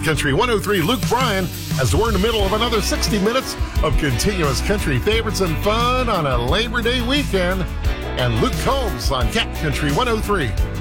Country 103, Luke Bryan, as we're in the middle of another 60 minutes of continuous country favorites and fun on a Labor Day weekend. And Luke Combs on Cat Country 103.